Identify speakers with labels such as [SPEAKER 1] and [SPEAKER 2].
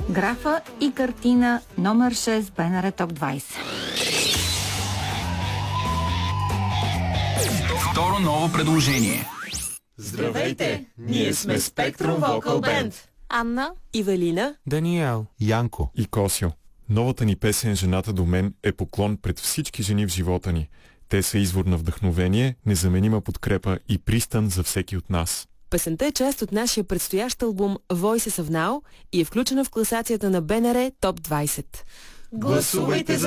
[SPEAKER 1] Графа и картина номер 6 БНР Топ 20.
[SPEAKER 2] Второ ново предложение.
[SPEAKER 3] Здравейте! Ние сме Спектрум Вокал Бенд.
[SPEAKER 4] Анна,
[SPEAKER 5] Ивелина,
[SPEAKER 6] Даниел,
[SPEAKER 7] Янко
[SPEAKER 8] и Косио. Новата ни песен "Жената до мен" е поклон пред всички жени в живота ни. Те са извор на вдъхновение, незаменима подкрепа и пристан за всеки от нас.
[SPEAKER 5] песента е част от нашия предстоящ албум Voices of Now и е включена в класацията на БНР Топ 20.
[SPEAKER 3] Гласувайте за